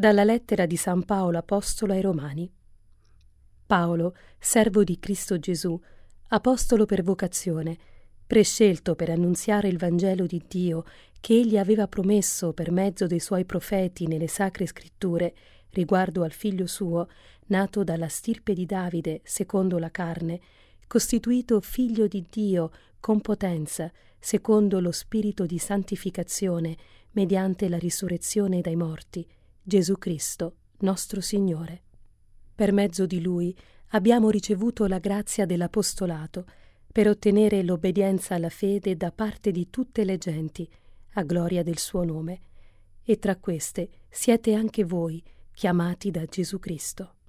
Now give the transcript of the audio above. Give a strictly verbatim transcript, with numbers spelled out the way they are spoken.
Dalla lettera di San Paolo Apostolo ai Romani. Paolo, servo di Cristo Gesù, apostolo per vocazione, prescelto per annunziare il Vangelo di Dio che egli aveva promesso per mezzo dei suoi profeti nelle sacre scritture riguardo al figlio suo, nato dalla stirpe di Davide secondo la carne, costituito figlio di Dio con potenza, secondo lo spirito di santificazione, mediante la risurrezione dai morti, Gesù Cristo, nostro Signore. Per mezzo di Lui abbiamo ricevuto la grazia dell'apostolato per ottenere l'obbedienza alla fede da parte di tutte le genti, a gloria del suo nome, e tra queste siete anche voi, chiamati da Gesù Cristo.